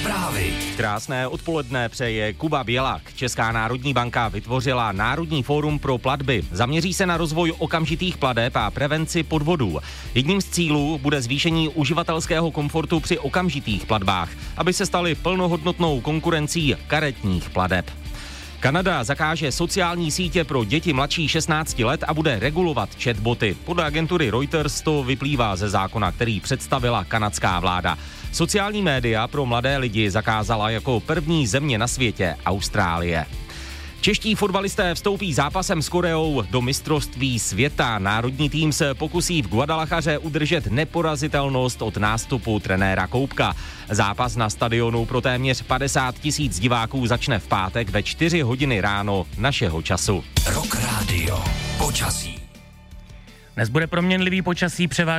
Zprávy. Krásné odpoledne přeje Kuba Bělak. Česká národní banka vytvořila Národní fórum pro platby. Zaměří se na rozvoj okamžitých plateb a prevenci podvodů. Jedním z cílů bude zvýšení uživatelského komfortu při okamžitých platbách, aby se staly plnohodnotnou konkurencí karetních plateb. Kanada zakáže sociální sítě pro děti mladší 16 let a bude regulovat chatboty. Podle agentury Reuters to vyplývá ze zákona, který představila kanadská vláda. Sociální média pro mladé lidi zakázala jako první země na světě Austrálie. Čeští fotbalisté vstoupí zápasem s Koreou do mistrovství světa. Národní tým se pokusí v Guadalajaře udržet neporazitelnost od nástupu trenéra Koubka. Zápas na stadionu pro téměř 50 000 diváků začne v pátek ve 4 hodiny ráno našeho času. Rock Radio. Počasí. Dnes bude proměnlivý počasí, převážně